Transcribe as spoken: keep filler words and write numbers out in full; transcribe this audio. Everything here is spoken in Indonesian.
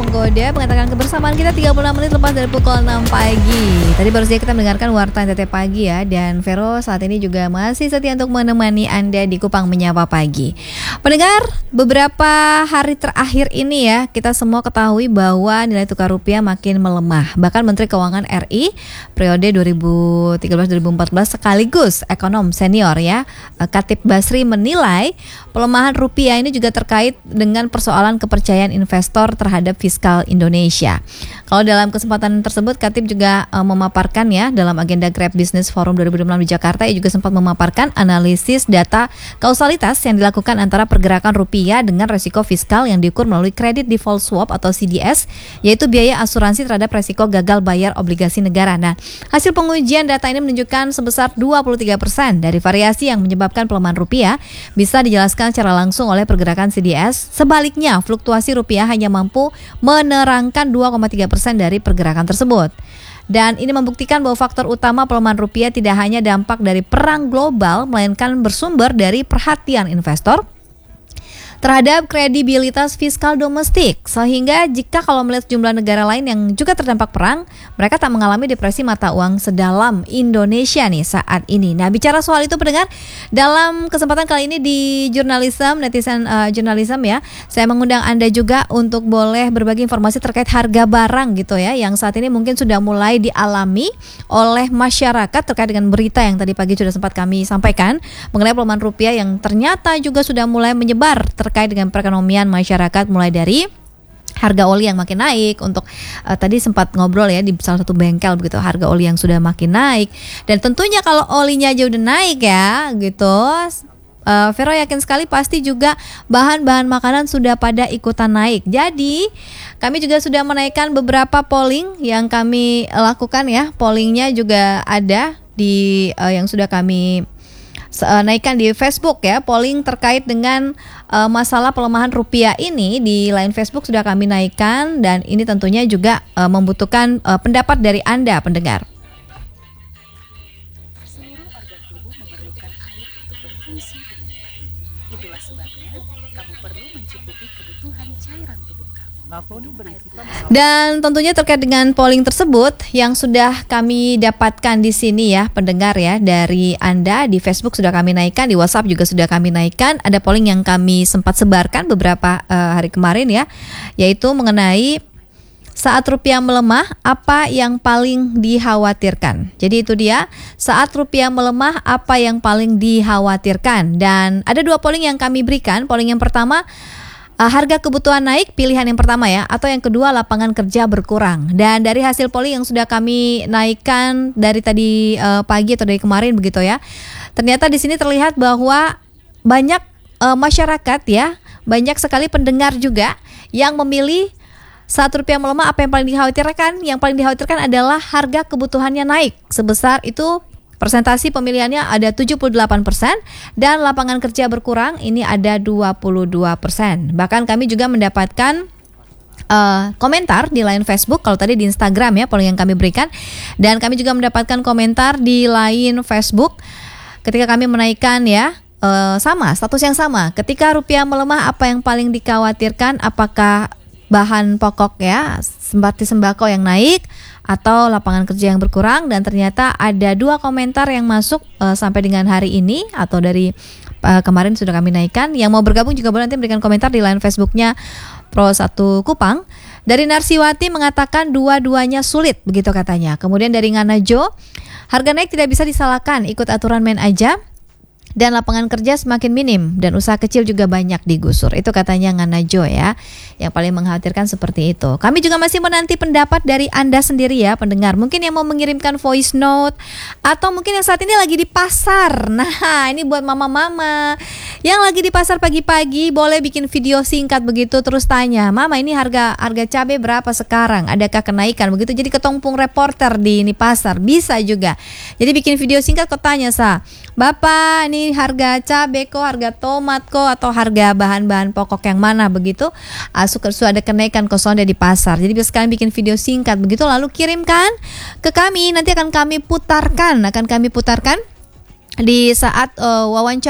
menggoda mengatakan kebersamaan kita tiga puluh enam menit lepas dari pukul enam pagi. Tadi baru saja kita mendengarkan Warta N T T Pagi ya. Dan Vero saat ini juga masih setia untuk menemani Anda di Kupang Menyapa Pagi. Pendengar, beberapa hari terakhir ini ya, kita semua ketahui bahwa nilai tukar rupiah makin melemah. Bahkan Menteri Keuangan R I periode dua ribu tiga belas dua ribu empat belas sekaligus ekonom senior ya, Khatib Basri menilai pelemahan rupiah ini juga terkait dengan persoalan kepercayaan investor terhadap fiskal Indonesia. Kalau dalam kesempatan tersebut, Khatib juga uh, memaparkan ya dalam agenda Grab Business Forum dua ribu dua puluh enam di Jakarta, ia juga sempat memaparkan analisis data kausalitas yang dilakukan antara pergerakan rupiah dengan resiko fiskal yang diukur melalui Credit Default Swap atau C D S, yaitu biaya asuransi terhadap resiko gagal bayar obligasi negara. Nah, hasil pengujian data ini menunjukkan sebesar dua puluh tiga persen dari variasi yang menyebabkan pelemahan rupiah bisa dijelaskan secara langsung oleh pergerakan C D S. Sebaliknya, fluktuasi rupiah hanya mampu menerangkan dua koma tiga persen dari pergerakan tersebut. Dan ini membuktikan bahwa faktor utama pelemahan rupiah tidak hanya dampak dari perang global, melainkan bersumber dari perhatian investor terhadap kredibilitas fiskal domestik. Sehingga jika kalau melihat jumlah negara lain yang juga terdampak perang, mereka tak mengalami depresi mata uang sedalam Indonesia nih saat ini. Nah, bicara soal itu pendengar, dalam kesempatan kali ini di Jurnalism, Netizen uh, Jurnalism ya, saya mengundang Anda juga untuk boleh berbagi informasi terkait harga barang gitu ya, yang saat ini mungkin sudah mulai dialami oleh masyarakat terkait dengan berita yang tadi pagi sudah sempat kami sampaikan mengenai pelemahan rupiah yang ternyata juga sudah mulai menyebar ter terkait dengan perekonomian masyarakat, mulai dari harga oli yang makin naik. Untuk uh, tadi sempat ngobrol ya di salah satu bengkel begitu, harga oli yang sudah makin naik. Dan tentunya kalau olinya aja udah naik ya gitu, uh, Vero yakin sekali pasti juga bahan-bahan makanan sudah pada ikutan naik. Jadi kami juga sudah menaikkan beberapa polling yang kami lakukan ya. Pollingnya juga ada di uh, yang sudah kami naikkan di Facebook ya, polling terkait dengan uh, masalah pelemahan rupiah ini di line Facebook sudah kami naikkan, dan ini tentunya juga uh, membutuhkan uh, pendapat dari Anda pendengar. Seluruh organ tubuh memerlukan air untuk berfungsi dengan baik. Itulah sebabnya kamu perlu mencukupi kebutuhan cairan tubuh kamu. Dan tentunya terkait dengan polling tersebut yang sudah kami dapatkan di sini ya pendengar ya, dari Anda di Facebook sudah kami naikkan, di WhatsApp juga sudah kami naikkan. Ada polling yang kami sempat sebarkan beberapa uh, hari kemarin ya, yaitu mengenai saat rupiah melemah apa yang paling dikhawatirkan. Jadi itu dia, saat rupiah melemah apa yang paling dikhawatirkan. Dan ada dua polling yang kami berikan. Polling yang pertama, Uh, harga kebutuhan naik, pilihan yang pertama ya, atau yang kedua lapangan kerja berkurang. Dan dari hasil polling yang sudah kami naikkan dari tadi uh, pagi atau dari kemarin begitu ya, ternyata di sini terlihat bahwa banyak uh, masyarakat ya, banyak sekali pendengar juga yang memilih saat rupiah melemah apa yang paling dikhawatirkan. Yang paling dikhawatirkan adalah harga kebutuhannya naik sebesar itu. Persentasi pemilihannya ada tujuh puluh delapan persen, dan lapangan kerja berkurang ini ada dua puluh dua persen. Bahkan kami juga mendapatkan uh, komentar di line Facebook, kalau tadi di Instagram ya polling yang kami berikan, dan kami juga mendapatkan komentar di line Facebook ketika kami menaikkan ya, uh, sama, status yang sama. Ketika rupiah melemah apa yang paling dikhawatirkan, apakah bahan pokok ya, seperti sembako yang naik atau lapangan kerja yang berkurang. Dan ternyata ada dua komentar yang masuk uh, sampai dengan hari ini atau dari uh, kemarin sudah kami naikkan. Yang mau bergabung juga boleh nanti berikan komentar di line Facebooknya Pro satu Kupang. Dari Narsiwati mengatakan dua-duanya sulit begitu katanya. Kemudian dari Nganajo, harga naik tidak bisa disalahkan, ikut aturan main aja. Dan lapangan kerja semakin minim dan usaha kecil juga banyak digusur. Itu katanya Nganajo ya, yang paling mengkhawatirkan seperti itu. Kami juga masih menanti pendapat dari Anda sendiri ya pendengar. Mungkin yang mau mengirimkan voice note, atau mungkin yang saat ini lagi di pasar. Nah, ini buat mama-mama yang lagi di pasar pagi-pagi, boleh bikin video singkat begitu, terus tanya, "Mama, ini harga harga cabai berapa sekarang? Adakah kenaikan?" Begitu. Jadi ketongpung reporter di ini pasar bisa juga. Jadi bikin video singkat, kok tanya sa, "Bapak, ini harga cabai kok, harga tomat kok, atau harga bahan-bahan pokok yang mana begitu, uh, suka ada kenaikan kok soalnya di pasar." Jadi bisa kalian bikin video singkat begitu, lalu kirimkan ke kami, nanti akan kami putarkan, akan kami putarkan di saat uh, wawancara